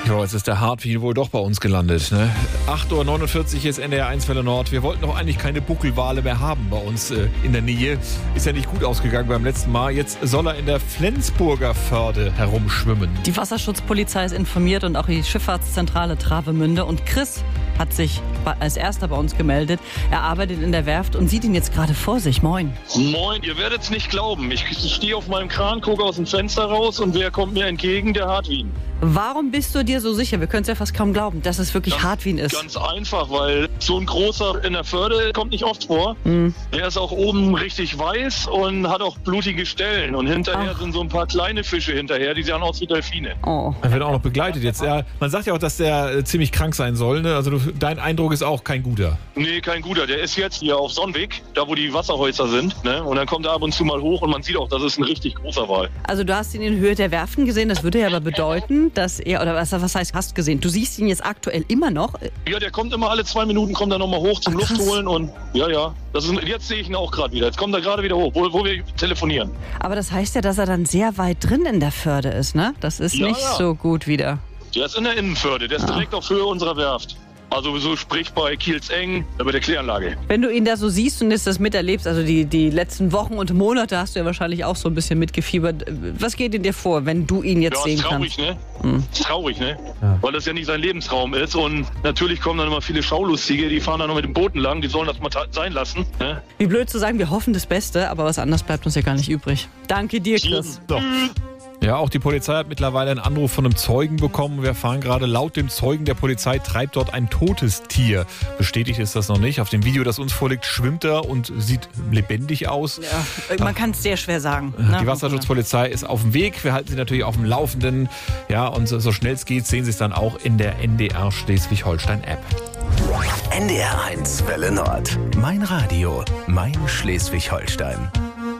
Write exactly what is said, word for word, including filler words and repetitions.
Ja, jetzt ist der Hartwig wohl doch bei uns gelandet. Ne? acht Uhr neunundvierzig ist N D R eins Welle Nord. Wir wollten doch eigentlich keine Buckelwale mehr haben bei uns äh, in der Nähe. Ist ja nicht gut ausgegangen beim letzten Mal. Jetzt soll er in der Flensburger Förde herumschwimmen. Die Wasserschutzpolizei ist informiert und auch die Schifffahrtszentrale Travemünde. Und Chris hat sich als erster bei uns gemeldet. Er arbeitet in der Werft und sieht ihn jetzt gerade vor sich. Moin. Moin, ihr werdet es nicht glauben. Ich stehe auf meinem Kran, gucke aus dem Fenster raus und wer kommt mir entgegen? Der Hartwig. Warum bist du dir so sicher? Wir können es ja fast kaum glauben, dass es wirklich ganz, Hartwig ist. Ganz einfach, weil so ein großer in der Förde kommt nicht oft vor. Mhm. Der ist auch oben richtig weiß und hat auch blutige Stellen. Und hinterher Ach. sind so ein paar kleine Fische hinterher, die sehen aus wie Delfine. Oh. Er wird auch noch begleitet jetzt. Ja, man sagt ja auch, dass der äh, ziemlich krank sein soll. Ne? Also du, dein Eindruck ist auch kein guter. Nee, kein guter. Der ist jetzt hier auf Sonnweg, da wo die Wasserhäuser sind. Ne? Und dann kommt er ab und zu mal hoch und man sieht auch, das ist ein richtig großer Wal. Also du hast ihn in Höhe der Werften gesehen. Das würde ja aber bedeuten, dass er, oder was, was heißt hast gesehen? Du siehst ihn jetzt aktuell immer noch? Ja, der kommt immer alle zwei Minuten, kommt er nochmal hoch zum Ach, Luft holen. Und ja, ja. Das ist, jetzt sehe ich ihn auch gerade wieder. Jetzt kommt er gerade wieder hoch, wo, wo wir telefonieren. Aber das heißt ja, dass er dann sehr weit drin in der Förde ist, ne? Das ist ja, nicht ja. so gut wieder. Der ist in der Innenförde. Der ist Ah. direkt auf Höhe unserer Werft. Also so sprich bei Kielzeng, bei der Kläranlage. Wenn du ihn da so siehst und das miterlebst, also die, die letzten Wochen und Monate hast du ja wahrscheinlich auch so ein bisschen mitgefiebert. Was geht in dir vor, wenn du ihn jetzt Ja, sehen ist traurig, kannst? ne? Hm. Ist traurig, ne? Ja. Weil das ja nicht sein Lebensraum ist. Und natürlich kommen dann immer viele Schaulustige, die fahren dann noch mit dem Booten lang, die sollen das mal sein lassen. Ne? Wie blöd zu sagen, wir hoffen das Beste, aber was anderes bleibt uns ja gar nicht übrig. Danke dir, Chris. So. Ja, auch die Polizei hat mittlerweile einen Anruf von einem Zeugen bekommen. Wir erfahren gerade, laut dem Zeugen der Polizei treibt dort ein totes Tier. Bestätigt ist das noch nicht. Auf dem Video, das uns vorliegt, schwimmt er und sieht lebendig aus. Ja, man kann es sehr schwer sagen. Ne? Die Wasserschutzpolizei ist auf dem Weg. Wir halten sie natürlich auf dem Laufenden. Ja, und so schnell es geht, sehen Sie es dann auch in der N D R Schleswig-Holstein-App. N D R eins Welle Nord. Mein Radio, mein Schleswig-Holstein.